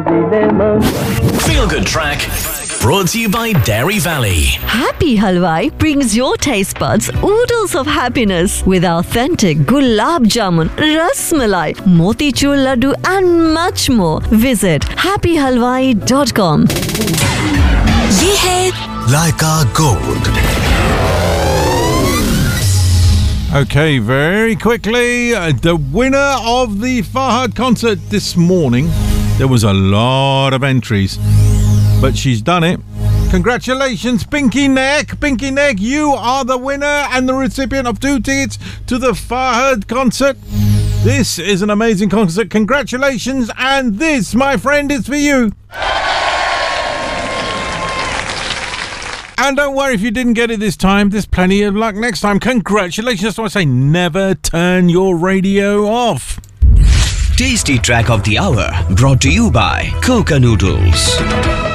Feel Good Track, brought to you by Dairy Valley. Happy Halwai brings your taste buds oodles of happiness with authentic gulab jamun, ras malai, motichur laddu and much more. Visit happyhalwai.com. ये है Laika Gold. Okay, very quickly, the winner of the Fahad concert this morning. There was a lot of entries, but she's done it. Congratulations, Pinky Neck. Pinky Neck, you are the winner and the recipient of 2 tickets to the Fahad concert. This is an amazing concert. Congratulations, and this, my friend, is for you. And don't worry if you didn't get it this time. There's plenty of luck next time. Congratulations. That's why I say never turn your radio off. Tasty Track of the Hour, brought to you by Coca Noodles.